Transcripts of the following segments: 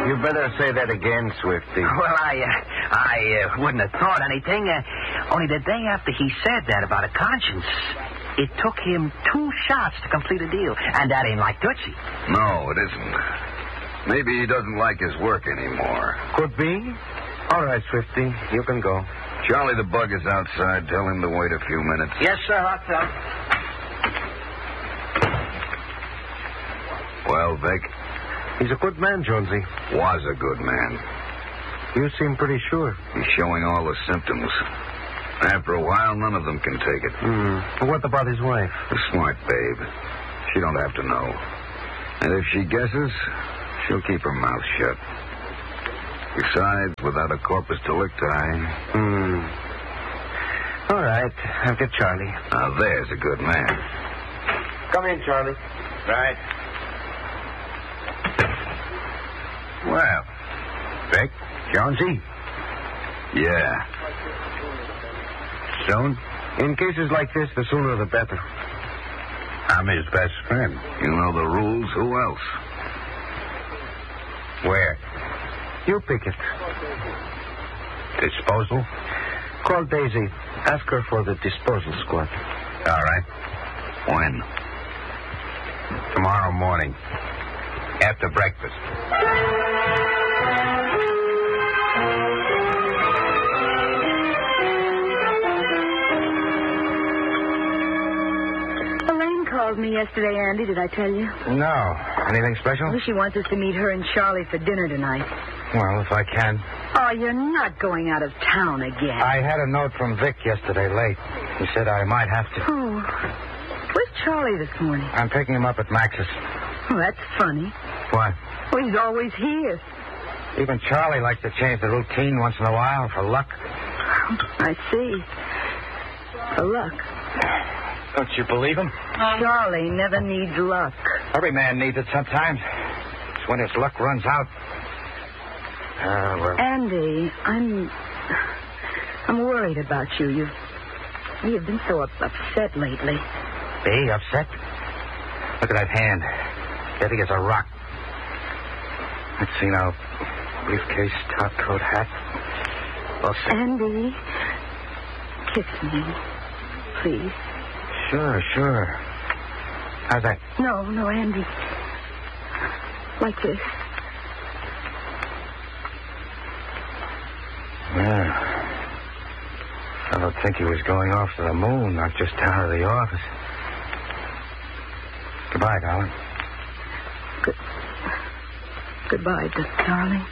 You better say that again, Swifty. Well, I wouldn't have thought anything. Only the day after he said that about a conscience, it took him 2 shots to complete a deal. And that ain't like Tootsie. No, it isn't. Maybe he doesn't like his work anymore. Could be. All right, Swifty, you can go. Charlie the Bug is outside. Tell him to wait a few minutes. Yes, sir, Hot Tub. Well, Vic? He's a good man, Jonesy. Was a good man. You seem pretty sure. He's showing all the symptoms. After a while, none of them can take it. What about his wife? A smart babe. She don't have to know. And if she guesses, she'll keep her mouth shut. Besides, without a corpus delicti... All right, I'll get Charlie. Now, there's a good man. Come in, Charlie. Right. Well, Vic, Jonesy? Yeah. Soon? In cases like this, the sooner the better. I'm his best friend. You know the rules. Who else? Where? You pick it. Disposal? Call Daisy. Ask her for the disposal squad. All right. When? Tomorrow morning. After breakfast. Elaine called me yesterday, Andy. Did I tell you? No. Anything special? Well, she wants us to meet her and Charlie for dinner tonight. Well, if I can. Oh, you're not going out of town again. I had a note from Vic yesterday late. He said I might have to. Oh. Where's Charlie this morning? I'm picking him up at Max's. Oh, that's funny. What? Well, he's always here. Even Charlie likes to change the routine once in a while for luck. I see. For luck. Don't you believe him? Charlie never needs luck. Every man needs it sometimes. It's when his luck runs out. Well. Andy, I'm worried about you. You've been so upset lately. Me? Upset? Look at that hand. Heavy as a rock. Let's see now. Briefcase, top coat, hat. Well, Andy, kiss me, please. Sure. How's that? No, Andy. Like this. Yeah. I don't think he was going off to the moon, not just out of the office. Goodbye, darling. Goodbye, darling.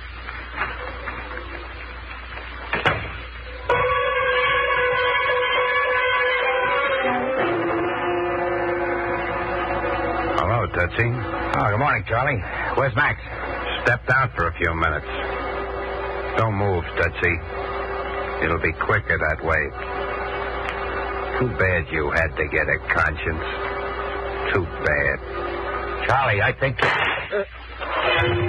Hello, Tootsie. Oh, good morning, Charlie. Where's Max? Stepped out for a few minutes. Don't move, Tootsie. It'll be quicker that way. Too bad you had to get a conscience. Too bad. Charlie, I think...